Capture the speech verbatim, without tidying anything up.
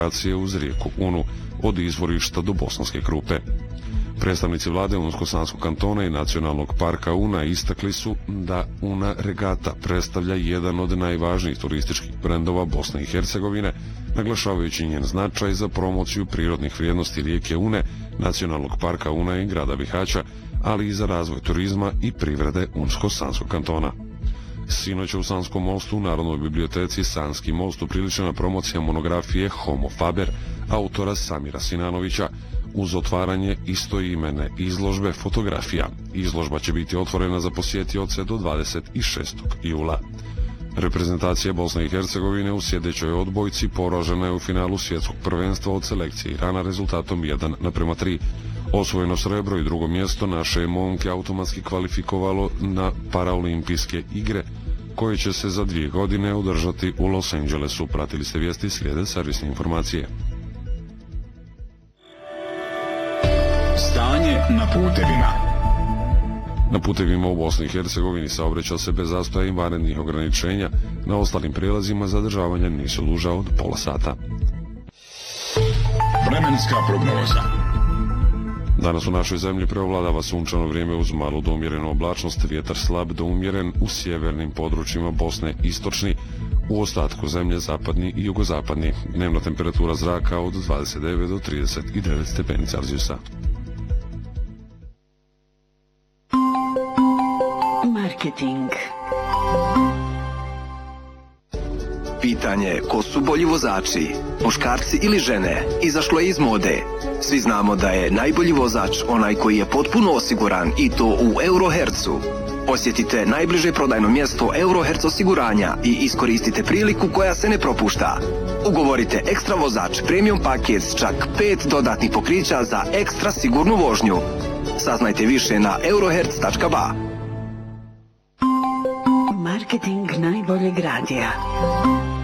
uz rijeku Unu od izvorišta do Bosanske Krupe. Predstavnici vlade Unsko-Sanskog kantona i Nacionalnog parka Una istakli su da Una regata predstavlja jedan od najvažnijih turističkih brendova Bosne i Hercegovine, naglašavajući njen značaj za promociju prirodnih vrijednosti rijeke Une, Nacionalnog parka Una i grada Bihaća, ali i za razvoj turizma i privrede Unsko-Sanskog kantona. Sinoć u Sanskom mostu u Narodnoj biblioteci Sanski most upriličena promocija monografije Homo Faber autora Samira Sinanovića uz otvaranje istoimene izložbe fotografija. Izložba će biti otvorena za posjetioce do dvadeset šestog jula. Reprezentacija Bosne i Hercegovine u sljedećoj odbojci poražena je u finalu svjetskog prvenstva od selekcije Irana rezultatom jedan naprema tri. Osvojeno srebro i drugo mjesto naše momke automatski kvalifikovalo na paraolimpijske igre koje će se za dvije godine održati u Los Angelesu. Pratili ste vijesti, slijede servisne informacije. Stanje na putevima. Na putevima u Bosni i Hercegovini saobraća se bez zastoja i vanrednih ograničenja. Na ostalim prijelazima zadržavanja nisu duža od pola sata. Vremenska prognoza. Danas u našoj zemlji preovladava sunčano vrijeme uz malu do umjerenu oblačnost, vjetar slab do umjeren u sjevernim područjima Bosne istočni, u ostatku zemlje zapadni i jugozapadni. Dnevna temperatura zraka od dvadeset devet do trideset devet stepeni Celzijusa. Marketing. Pitanje ko su bolji vozači, muškarci ili žene, izašlo je iz mode. Svi znamo da je najbolji vozač onaj koji je potpuno osiguran i to u Eurohercu. Posjetite najbliže prodajno mjesto Euroherc osiguranja i iskoristite priliku koja se ne propušta. Ugovorite ekstra vozač premium paket s čak pet dodatnih pokrića za ekstra sigurnu vožnju. Saznajte više na euroherc tačka ba. Marketing najboljeg radija.